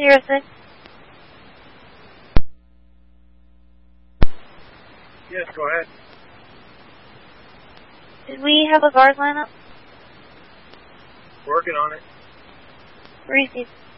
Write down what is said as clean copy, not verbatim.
606. Yes, go ahead. Did we have a guard lineup? Working on it. Received.